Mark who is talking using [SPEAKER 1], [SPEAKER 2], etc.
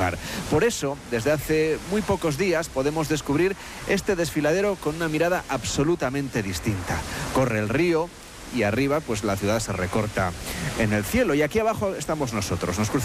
[SPEAKER 1] mar. Por eso, desde hace muy pocos días podemos descubrir este desfiladero con una mirada absolutamente distinta. Corre el río y arriba pues la ciudad se recorta en el cielo y aquí abajo estamos nosotros. Nos